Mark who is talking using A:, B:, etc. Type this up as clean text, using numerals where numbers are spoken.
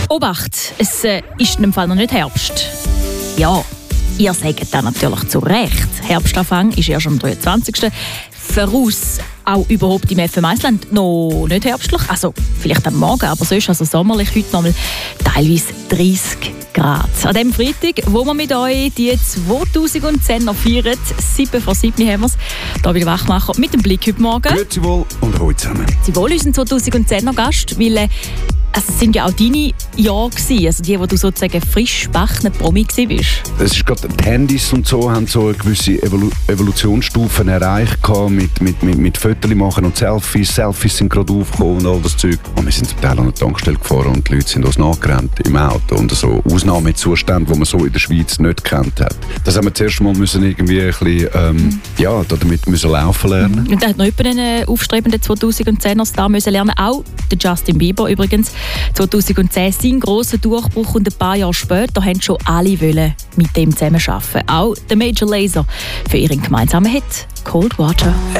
A: Obacht, es ist in dem Fall noch nicht Herbst. Ja, ihr sagt das natürlich zu Recht. Herbstanfang ist erst am 23. Voraus auch überhaupt im FM Island noch nicht herbstlich. Also vielleicht am Morgen, aber sonst also sommerlich. Heute noch mal teilweise 30 Grad. An diesem Freitag, wo wir mit euch die 2010er feiern, 7 vor 7 haben wir es. David Wachmacher mit dem Blick heute Morgen.
B: Grüezi wohl und heute zusammen.
A: Sie wohl unseren 2010er Gast, weil es sind ja auch deine Jahre gewesen, also die, wo du sozusagen frisch backener Promi warst.
B: Es ist gerade die Handys und so haben so eine gewisse Evolutionsstufen erreicht mit Fotos machen und Selfies. Selfies sind gerade aufgekommen und all das Zeug. Und wir sind zum Teil an eine Tankstelle gefahren und die Leute sind uns nachgerannt im Auto und so Ausnahmezustände, die man so in der Schweiz nicht gekannt hat. Das haben wir zuerst mal müssen irgendwie ein bisschen, damit müssen laufen lernen.
A: Und da hat noch jemand einen aufstrebenden 2010er-Star müssen lernen, auch der Justin Bieber übrigens. 2010 sein grosser Durchbruch und ein paar Jahre später haben schon alle wollen mit dem zusammenarbeiten. Auch der Major Lazer für ihren gemeinsamen Hit «Cold Water».